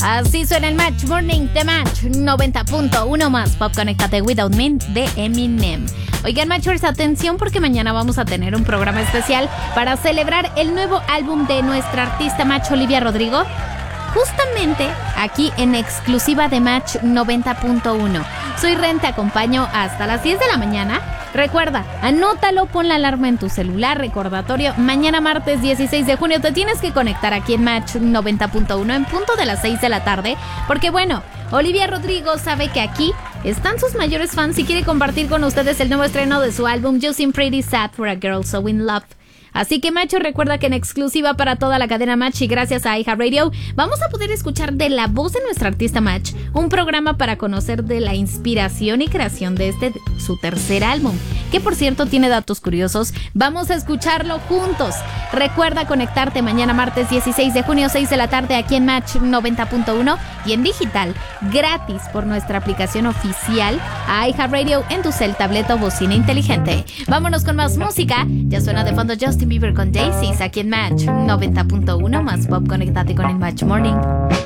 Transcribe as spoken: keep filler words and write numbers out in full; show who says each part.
Speaker 1: Así suena el Match Morning de Match noventa punto uno más Pop. Conéctate Without Me de Eminem. Oigan, Matchers, atención porque mañana vamos a tener un programa especial para celebrar el nuevo álbum de nuestra artista Match Olivia Rodrigo, justamente aquí en exclusiva de Match noventa punto uno. Soy Ren, te acompaño hasta las diez de la mañana. Recuerda, anótalo, pon la alarma en tu celular, recordatorio, mañana martes dieciséis de junio te tienes que conectar aquí en Match noventa punto uno en punto de las seis de la tarde, porque bueno, Olivia Rodrigo sabe que aquí están sus mayores fans y quiere compartir con ustedes el nuevo estreno de su álbum You Seem Pretty Sad for a Girl So In Love. Así que, Macho, recuerda que en exclusiva para toda la cadena Match y gracias a iHeartRadio vamos a poder escuchar de la voz de nuestra artista Match un programa para conocer de la inspiración y creación de este, su tercer álbum, que por cierto tiene datos curiosos. Vamos a escucharlo juntos. Recuerda conectarte mañana martes dieciséis de junio, seis de la tarde aquí en Match noventa punto uno y en digital, gratis por nuestra aplicación oficial a iHeartRadio en tu cel, tableta o bocina inteligente. Vámonos con más música. Ya suena de fondo Justin Bieber con Daisies aquí en Match noventa punto uno más Pop. Conéctate con el Match Morning.